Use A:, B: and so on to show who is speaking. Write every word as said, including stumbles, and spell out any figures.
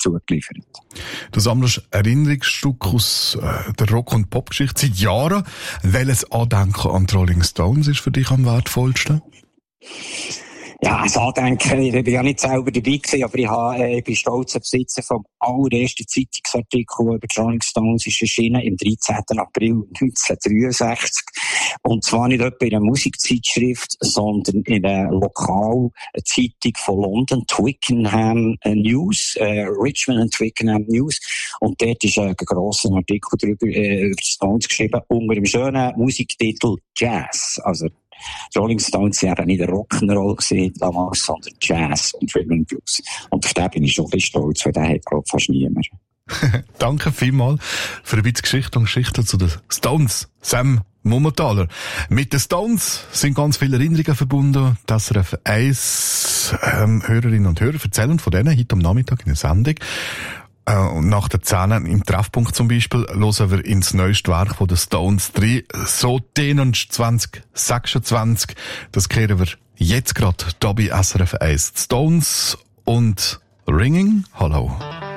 A: dazu geliefert.
B: Du sammelst Erinnerungsstücke aus äh, der Rock- und Popgeschichte seit Jahren. Welches Andenken an die Rolling Stones ist für dich am wertvollsten?
A: Ja, das Andenken, ich bin ja nicht selber dabei gewesen, aber ich, habe, äh, ich bin stolzer Besitzer vom allerersten Zeitungsartikel, der über die Rolling Stones ist erschienen, im dreizehnten April neunzehnhundertdreiundsechzig. Und zwar nicht etwa in einer Musikzeitschrift, sondern in einer lokalen Zeitung von London, Twickenham News, äh, Richmond and Twickenham News. Und dort ist ein grosser Artikel darüber, äh, über die Stones geschrieben, unter dem schönen Musiktitel Jazz. Also, die Rolling Stones waren eben nicht Rock'n'Roll gewesen damals, sondern Jazz und Rhythm and Blues. Und auf den bin ich schon ein bisschen stolz, weil den hat, glaube ich, fast niemand.
B: Danke vielmals für ein bisschen Geschichte und Geschichte zu den Stones. Sam Mummentaler. Mit den Stones sind ganz viele Erinnerungen verbunden. Das S R F eins ähm, Hörerinnen und Hörer erzählen von denen heute am Nachmittag in der Sendung. Und nach der zehn im Treffpunkt zum Beispiel hören wir ins neueste Werk von den Stones drei. So zwanzig sechsundzwanzig. Das kehren wir jetzt gerade hier bei S R F eins. Stones und Ringing. Hallo.